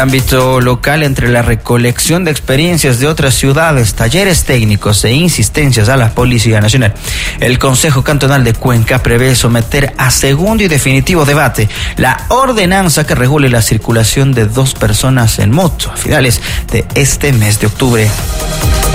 ámbito local, entre la recolección de experiencias de otras ciudades, talleres técnicos e insistencias a la Policía Nacional, el Consejo Cantonal de Cuenca prevé someter a segundo y definitivo debate la ordenanza que regule la circulación de 2 personas en moto a finales de este mes de octubre.